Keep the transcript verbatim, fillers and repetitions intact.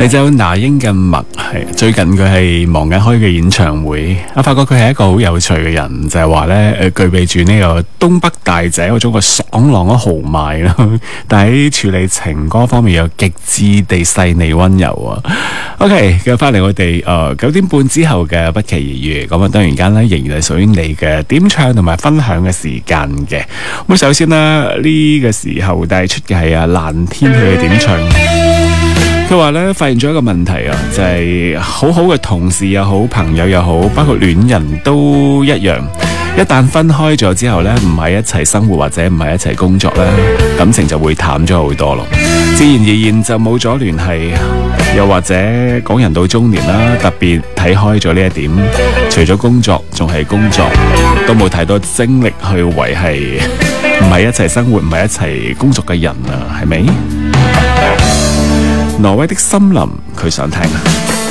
你就那英嘅麥係最近佢係忙緊開嘅演唱會，我發覺佢係一個好有趣嘅人，就係話咧誒，具備住呢個東北大姐嗰種個爽朗嘅豪邁咯，但喺處理情歌方面有極致地細膩溫柔啊。OK， 咁翻嚟我哋誒九點半之後嘅不期而遇，咁啊當然間咧仍然係屬於你嘅點唱同埋分享嘅時間嘅。咁首先啦，呢、這個時候帶出嘅係啊藍天佢嘅點唱。佢話咧發現咗一個問題啊，就係、是、好好嘅同事又好，朋友又好，包括戀人都一樣。一旦分開咗之後咧，唔係一齊生活或者唔係一齊工作咧，感情就會淡咗好多咯。自然而然就冇咗聯繫，又或者講人到中年啦，特別睇開咗呢一點，除咗工作仲係工作，都冇太多精力去維繫唔係一齊生活唔係一齊工作嘅人啊，係咪？挪威的森林，佢想聽啊。